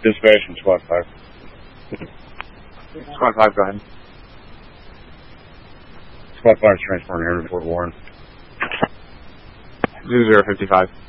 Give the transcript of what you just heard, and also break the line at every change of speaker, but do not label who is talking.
Dispatch from Squad 5.
Squad 5, go ahead.
Squad 5 is transporting here to Fort Warren.
Zoo 055.